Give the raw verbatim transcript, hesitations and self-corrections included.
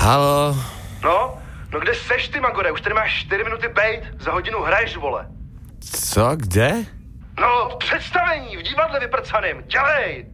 Halo? No? No kde seš ty, Magore? Už tady máš čtyři minuty bejt, za hodinu hraješ, vole. Co, kde? No, představení v divadle vyprcaným, dělej!